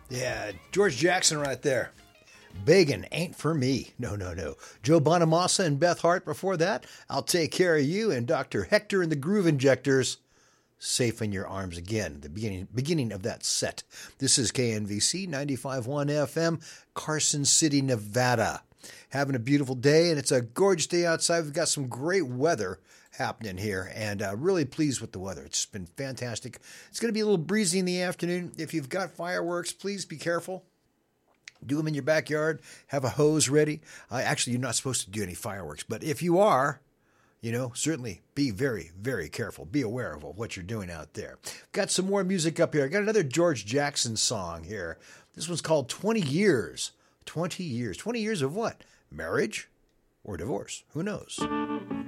Yeah, George Jackson right there. Begging ain't for me. No, no, no. Joe Bonamassa and Beth Hart before that. I'll Take Care of You and Dr. Hector and the Groove Injectors. Safe in Your Arms again. The beginning of that set. This is KNVC 95.1 FM, Carson City, Nevada. Having a beautiful day, and it's a gorgeous day outside. We've got some great weather happening here, and really pleased with the weather. It's been fantastic. It's going to be a little breezy in the afternoon. If you've got fireworks, please be careful. Do them in your backyard. Have a hose ready. Actually, you're not supposed to do any fireworks, but if you are, certainly be very, very careful. Be aware of what you're doing out there. Got some more music up here. I got another George Jackson song here. This one's called 20 Years. 20 years. 20 years of what? Marriage or divorce? Who knows?